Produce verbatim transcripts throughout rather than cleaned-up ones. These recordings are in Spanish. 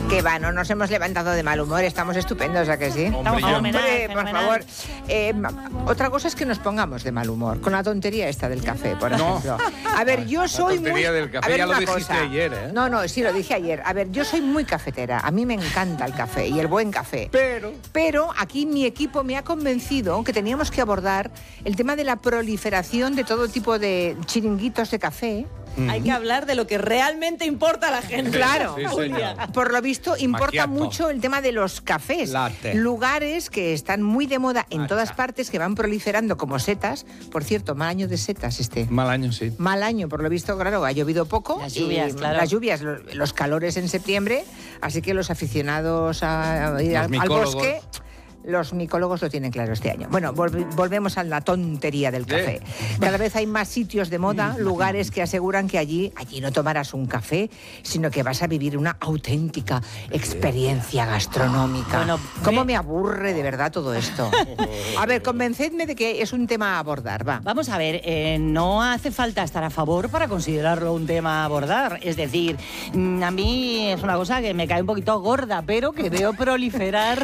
Que va, no nos hemos levantado de mal humor, estamos estupendos, ¿a que sí? Hombre, Hombre, por favor. Eh, otra cosa es que nos pongamos de mal humor, con la tontería esta del café, por ejemplo. No. A ver, yo soy la tontería muy... del café a ver, ya lo una dijiste cosa. ayer, ¿eh? No, no, sí, lo dije ayer. A ver, yo soy muy cafetera, a mí me encanta el café y el buen café. Pero... Pero aquí mi equipo me ha convencido que teníamos que abordar el tema de la proliferación de todo tipo de chiringuitos de café. Hay que hablar de lo que realmente importa a la gente. Claro, Sí, señor. por lo visto importa Macchiato. mucho el tema de los cafés. Latte. Lugares que están muy de moda en Matcha. todas partes, que van proliferando como setas. Por cierto, mal año de setas este. Mal año, sí. Mal año, por lo visto, claro, ha llovido poco. Las lluvias, y claro. Las lluvias, lo- los calores en septiembre, así que los aficionados a, a ir Los al, al micólogos. bosque... Los micólogos lo tienen claro este año. Bueno, volve- volvemos a la tontería del café. Cada vez hay más sitios de moda, lugares que aseguran que allí, allí no tomarás un café, sino que vas a vivir una auténtica experiencia gastronómica. Bueno, ¿Cómo ve- me aburre de verdad todo esto? A ver, convencedme de que es un tema a abordar, va. Vamos a ver, eh, no hace falta estar a favor para considerarlo un tema a abordar. Es decir, mm, a mí es una cosa que me cae un poquito gorda, pero que veo proliferar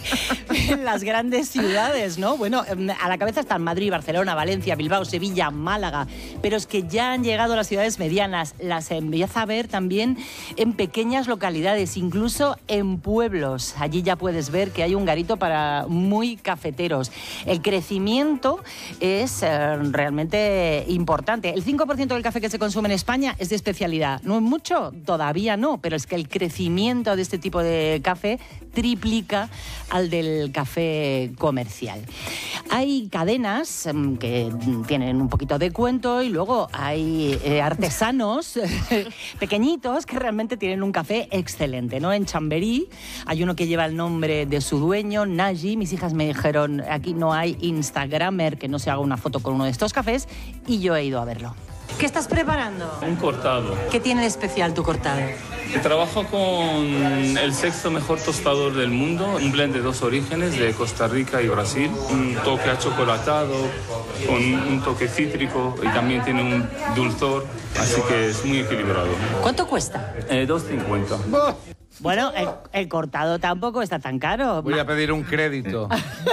en las grandes ciudades, ¿no? Bueno, mm, a la cabeza están Madrid, Barcelona, Valencia, Bilbao, Sevilla, Málaga, pero es que ya han llegado a las ciudades medianas. Las empieza a ver también en pequeñas localidades, incluso en pueblos. Allí ya puedes ver que hay un garito para muy cafeteros. El crecimiento es eh, realmente importante. El cinco por ciento del café que se consume en España es de especialidad. ¿No es mucho? Todavía no, pero es que el crecimiento de este tipo de café triplica al del café comercial. Hay cadenas mm, que tienen un poquito de cuento y luego hay eh, artesanos pequeñitos que realmente tienen un café excelente, ¿no? En Chamberí hay uno que lleva el nombre de su dueño, Nagy. Mis hijas me dijeron, aquí no hay Instagramer que no se haga una foto con uno de estos cafés, y yo he ido a verlo. ¿Qué estás preparando? Un cortado. ¿Qué tiene de especial tu cortado? Trabajo con el sexto mejor tostador del mundo, un blend de dos orígenes, de Costa Rica y Brasil. Un toque achocolatado, con un toque cítrico y también tiene un dulzor, así que es muy equilibrado. ¿Cuánto cuesta? Eh, dos cincuenta. Bueno, el, el cortado tampoco está tan caro. Voy a pedir un crédito.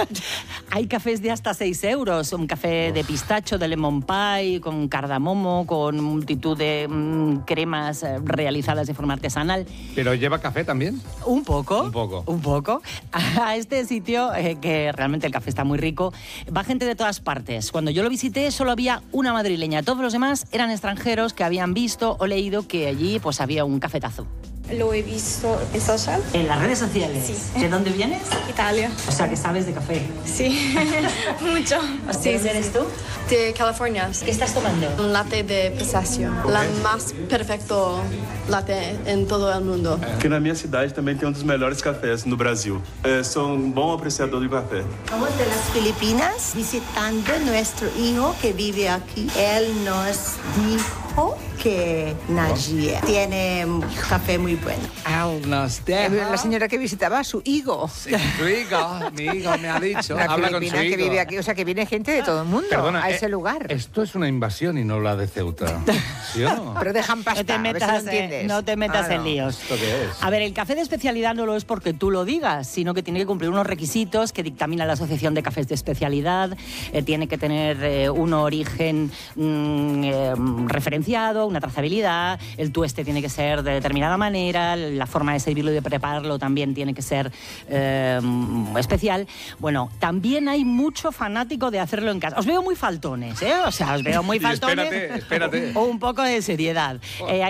Hay cafés de hasta seis euros, un café de pistacho, de lemon pie, con cardamomo, con multitud de mm, cremas eh, realizadas de forma artesanal. ¿Pero lleva café también? Un poco. Un poco. Un poco. A este sitio, eh, que realmente el café está muy rico, va gente de todas partes. Cuando yo lo visité solo había una madrileña. Todos los demás eran extranjeros que habían visto o leído que allí pues había un cafetazo. Lo he visto en social. ¿En las redes sociales? Sí. ¿De dónde vienes? Italia. O sea, que sabes de café. Sí, mucho. ¿De Sí, dónde sí, eres sí. tú? De California. ¿Qué estás tomando? Un latte de pistacho. La más perfecto latte en todo el mundo. Aqui na minha cidade também tem um dos melhores cafés no Brasil. Eu sou um bom apreciador de café. Estamos de las Filipinas visitando a nuestro hijo que vive aquí. Él nos dijo que Nagy tiene un café muy bueno. Eh, La señora que visitaba a su higo. Sí, tu hijo, mi hijo me ha dicho. Una Habla con su filipina que hijo. vive aquí, o sea, que viene gente de todo el mundo Perdona, a eh, ese lugar. Esto es una invasión y no la de Ceuta. ¿Sí o no? Pero dejan pasta, No te a ver si metas, lo eh, entiendes. no te metas Ah, en no. líos. ¿Esto qué es? A ver, el café de especialidad no lo es porque tú lo digas, sino que tiene que cumplir unos requisitos que dictamina la Asociación de Cafés de Especialidad. Eh, tiene que tener eh, un origen mm, eh, referenciado, una trazabilidad. El tueste tiene que ser de determinada manera. La forma de servirlo y de prepararlo también tiene que ser eh, especial. Bueno, también hay mucho fanático de hacerlo en casa. Os veo muy faltones, ¿eh? O sea, os veo muy Y faltones. espérate, espérate. Un poco de seriedad. Eh,